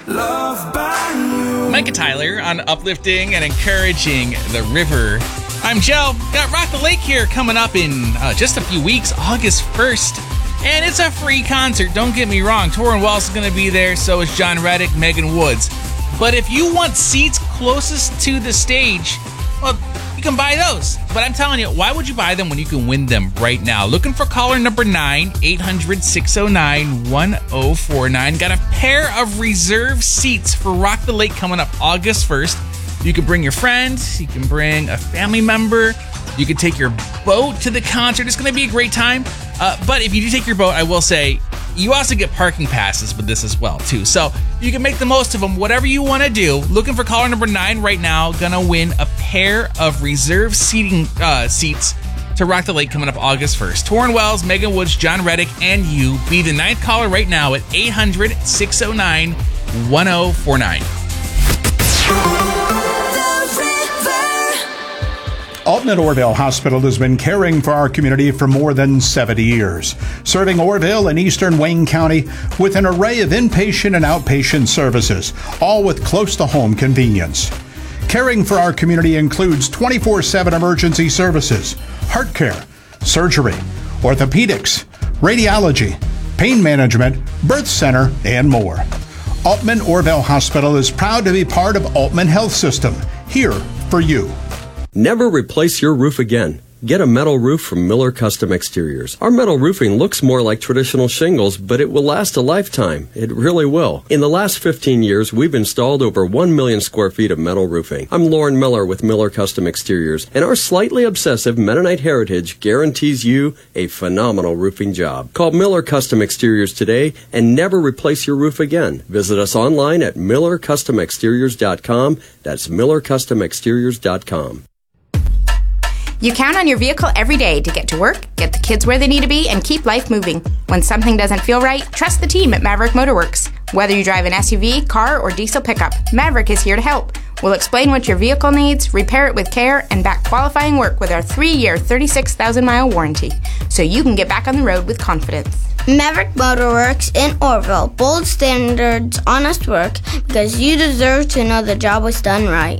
Loved by you. Micah Tyler on uplifting and encouraging the river. I'm Joe. Got Rock the Lake here coming up in just a few weeks, August 1st. And it's a free concert, don't get me wrong. Torrin Wells is going to be there, so is John Reddick, Megan Woods. But if you want seats closest to the stage, well, you can buy those. But I'm telling you, why would you buy them when you can win them right now? Looking for caller number 9, 800-609-1049. Got a pair of reserved seats for Rock the Lake coming up August 1st. You can bring your friends. You can bring a family member. You can take your boat to the concert. It's going to be a great time. But if you do take your boat, I will say, you also get parking passes with this as well, too. So you can make the most of them, whatever you want to do. Looking for caller number 9 right now. Gonna win a pair of reserved seating seats to Rock the Lake coming up August 1st. Torrin Wells, Megan Woods, John Reddick, and you. Be the 9th caller right now at 800-609-1049. Alton at Orville Hospital has been caring for our community for more than 70 years, serving Orville and eastern Wayne County with an array of inpatient and outpatient services, all with close-to-home convenience. Caring for our community includes 24/7 emergency services, heart care, surgery, orthopedics, radiology, pain management, birth center, and more. Altman Orville Hospital is proud to be part of Altman Health System, here for you. Never replace your roof again. Get a metal roof from Miller Custom Exteriors. Our metal roofing looks more like traditional shingles, but it will last a lifetime. It really will. In the last 15 years, we've installed over 1 million square feet of metal roofing. I'm Lauren Miller with Miller Custom Exteriors, and our slightly obsessive Mennonite heritage guarantees you a phenomenal roofing job. Call Miller Custom Exteriors today and never replace your roof again. Visit us online at MillerCustomExteriors.com. That's MillerCustomExteriors.com. You count on your vehicle every day to get to work, get the kids where they need to be, and keep life moving. When something doesn't feel right, trust the team at Maverick Motorworks. Whether you drive an SUV, car, or diesel pickup, Maverick is here to help. We'll explain what your vehicle needs, repair it with care, and back qualifying work with our 3-year, 36,000-mile warranty, so you can get back on the road with confidence. Maverick Motorworks in Orville. Bold standards, honest work, because you deserve to know the job was done right.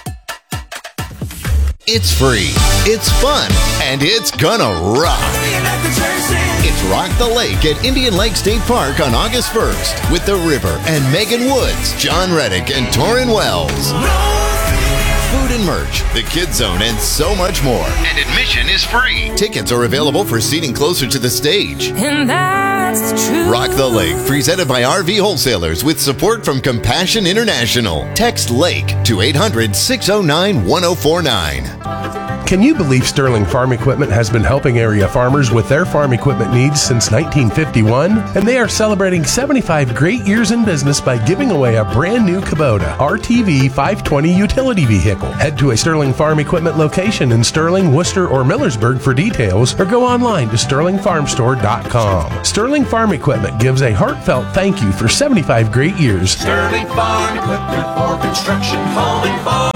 It's free, it's fun, and it's gonna rock. It's Rock the Lake at Indian Lake State Park on August 1st with The River and Megan Woods, John Reddick, and Torrin Wells. Food and merch, the Kids Zone, and so much more. And admission is free. Tickets are available for seating closer to the stage. And that's the truth. Rock the Lake, presented by RV Wholesalers with support from Compassion International. Text LAKE to 800-609-1049. Can you believe Sterling Farm Equipment has been helping area farmers with their farm equipment needs since 1951? And they are celebrating 75 great years in business by giving away a brand new Kubota RTV 520 utility vehicle. Head to a Sterling Farm Equipment location in Sterling, Worcester, or Millersburg for details, or go online to sterlingfarmstore.com. Sterling Farm Equipment gives a heartfelt thank you for 75 great years. Sterling Farm Equipment for construction, home and farm.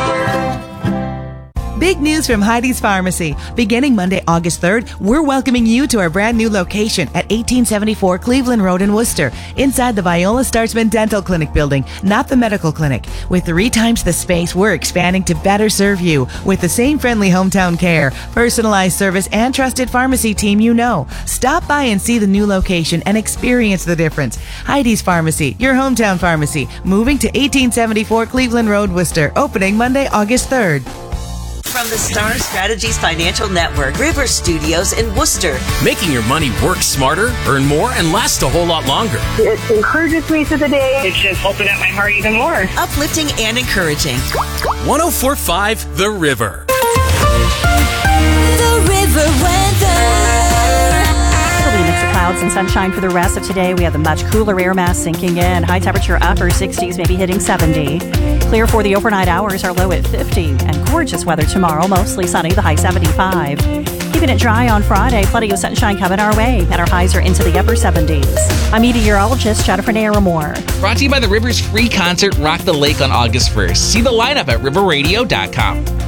Big news from Heidi's Pharmacy. Beginning Monday, August 3rd, we're welcoming you to our brand new location at 1874 Cleveland Road in Worcester, inside the Viola Startzman Dental Clinic building, not the medical clinic. With 3 times the space, we're expanding to better serve you with the same friendly hometown care, personalized service, and trusted pharmacy team you know. Stop by and see the new location and experience the difference. Heidi's Pharmacy, your hometown pharmacy, moving to 1874 Cleveland Road, Worcester, opening Monday, August 3rd. From the Star Strategies Financial Network, River Studios in Worcester. Making your money work smarter, earn more, and last a whole lot longer. It encourages me through the day. It's just opened up my heart even more. Uplifting and encouraging. 104.5 The River. The River weather. It'll be a mix of clouds and sunshine for the rest of today. We have the much cooler air mass sinking in. High temperature upper 60s, maybe hitting 70. Clear for the overnight hours, our low at 50. And gorgeous weather tomorrow, mostly sunny, the high 75. Keeping it dry on Friday, plenty of sunshine coming our way, and our highs are into the upper 70s. I'm meteorologist Jennifer Naramore. Brought to you by The River's free concert, Rock the Lake, on August 1st. See the lineup at riverradio.com.